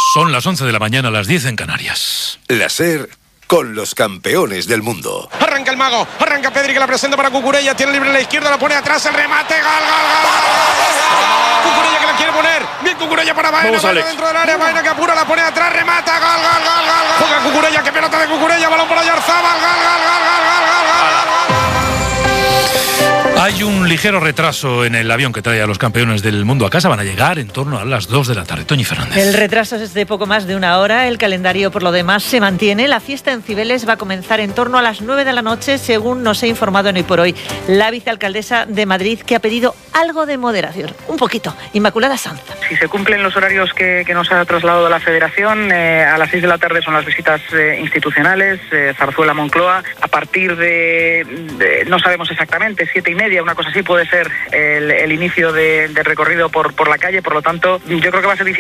Son las 11 de la mañana, las 10 en Canarias. La SER con los campeones del mundo. Arranca el mago, arranca Pedri, que la presenta para Cucurella, tiene libre a la izquierda, la pone atrás, el remate, gol. Cucurella que la quiere poner, bien Cucurella para Baena, Baena dentro del área, Baena que apura, la pone atrás, remata, gol. Juega Cucurella, que pelota de Cucurella, balón por Oyarzabal, gol. Hay un ligero retraso en el avión que trae a los campeones del mundo a casa. Van a llegar en torno a las 2 de la tarde. Toñi Fernández. El retraso es de poco más de una hora. El calendario, por lo demás, se mantiene. La fiesta en Cibeles va a comenzar en torno a las 9 de la noche, según nos ha informado en Hoy por Hoy la vicealcaldesa de Madrid, que ha pedido algo de moderación. Un poquito. Inmaculada Sanz. Si se cumplen los horarios que nos ha trasladado la Federación, a las 6 de la tarde son las visitas institucionales, Zarzuela, Moncloa. A partir de no sabemos exactamente, 7:30, una cosa así puede ser el inicio del recorrido por la calle. Por lo tanto, yo creo que va a ser difícil